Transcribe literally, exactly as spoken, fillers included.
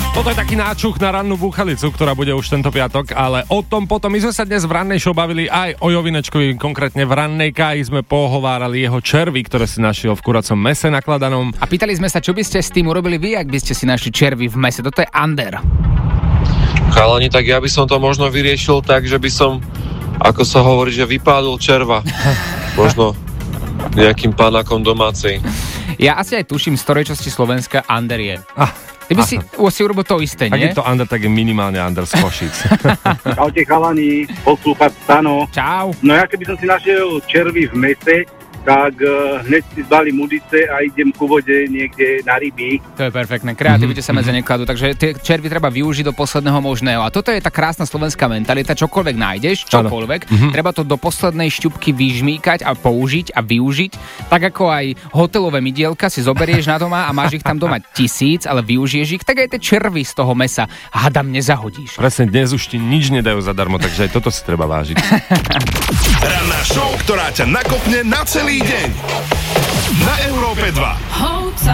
Toto je taký náčuch na rannú búchalicu, ktorá bude už tento piatok, ale o tom potom. My sme sa dnes v rannej show bavili aj o Jovinečkovi, konkrétne v rannej káji sme pohovárali jeho červy, ktoré si našiel v kuracom mese nakladanom. A pýtali sme sa, čo by ste s tým urobili vy, ak by ste si našli červy v mese. Toto je under. Chalani, tak ja by som to možno vyriešil tak, že by som, ako sa hovorí, že vypálil červa. Možno nejakým panákom domácej. Ja asi aj tuším, z ktorej časti Slovenska under je. Ah. Ty by si, si urobil to isté, nie? Ak je to under, tak je minimálne under z Košíc. Čaute chalani, poslúchať Stano. Čau. No ja keby som si našiel červy v mese, tak uh, hneď si zbalím mudice a idem ku vode niekde na ryby. To je perfektné, kreativite mm-hmm. sa medzi nekladú, takže tie červy treba využiť do posledného možného. A toto je tá krásna slovenská mentalita, čokoľvek nájdeš, čokoľvek, mm-hmm. treba to do poslednej šťupky vyžmýkať a použiť a využiť. Tak ako aj hotelové mydielka si zoberieš na doma a máš ich tam doma tisíc, ale využiješ ich, tak aj tie červy z toho mesa hadam nezahodíš. Presne, dnes už ti nič nedajú zadarmo, takže aj toto si treba vážiť. Ranná show, ktorá ťa nakopne na celý deň. Na Európe dva.